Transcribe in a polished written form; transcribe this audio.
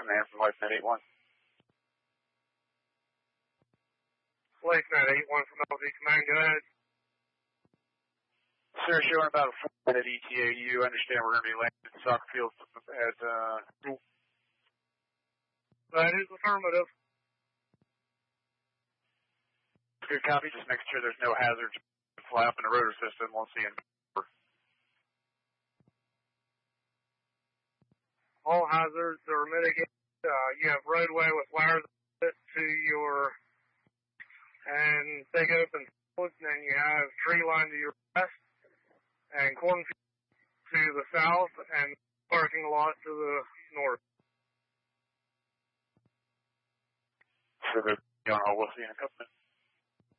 man from LifeNet 81. LifeNet 81 from LZ Command, go ahead. Sir, showing about a 4-minute ETA. You understand we're going to be landing at the soccer field at school? That is affirmative. Good copy. Just making sure there's no hazards, flap in the rotor system. We'll see you. All hazards are mitigated. You have roadway with wires to your and big open fields, and then you have tree line to your west and cornfield to the south and parking lot to the north. So we'll see you in a couple minutes.